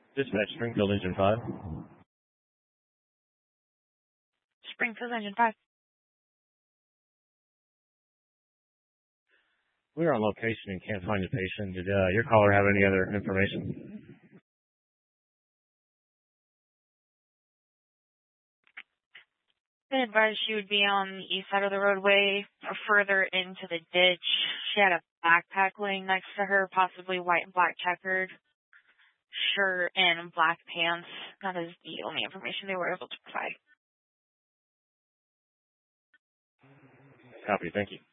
Dispatch Springfield Engine 5. Springfield Engine 5. We're on location and can't find the patient. Did your caller have any other information? I advised she would be on the east side of the roadway, or further into the ditch. She had a backpack laying next to her, possibly white and black checkered shirt and black pants. That is the only information they were able to provide. Copy. Thank you.